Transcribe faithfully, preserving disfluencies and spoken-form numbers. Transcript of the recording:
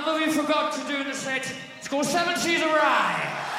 that we forgot to do in the set, it's called Seven Seas of Rye.